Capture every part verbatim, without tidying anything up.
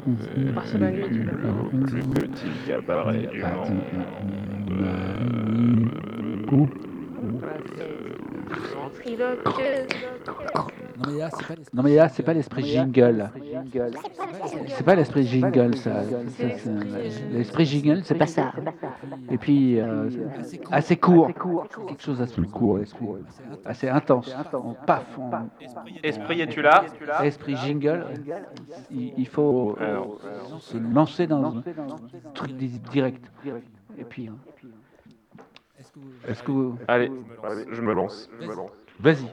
Barcelone. Petit cabaret du monde. Non mais là, c'est pas l'esprit. Non mais là, c'est pas l'esprit jingle. C'est pas l'esprit jingle, ça. Ça, c'est- L'esprit jingle, c'est pas ça. Et puis, euh, assez court. Quelque chose d'assez court, l'esprit. Assez intense. On paf. on- Esprit, es-tu là? Esprit jingle, il, il faut euh, Alors, se lancer dans un truc di- direct. Et puis, hein, Est-ce que vous... est-ce que vous... allez, je me lance. Je me lance. Vas-y.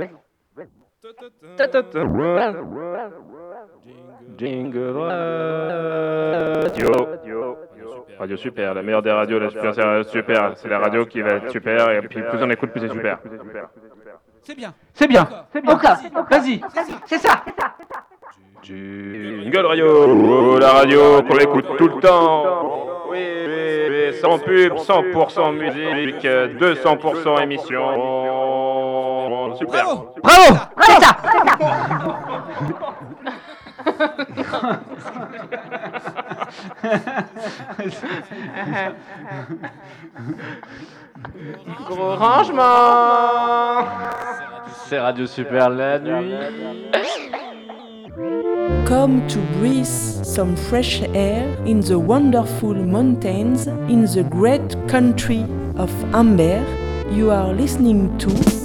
Jingle Radio. Radio super, la meilleure des radios, la super, c'est super, c'est la radio qui va être super et puis plus on écoute, plus c'est super. C'est bien. C'est bien. D'accord. Encore. Vas-y. C'est ça. Jingle Radio, la radio qu'on écoute tout le temps. Oui, oui, oui, sans pub, cent pour cent musique, deux cents pour cent émission. Super. Bravo. Bravo. C'est ça. Gros rangement. C'est Radio Super la nuit. Come to breathe some fresh air in the wonderful mountains in the great country of Amber. You are listening to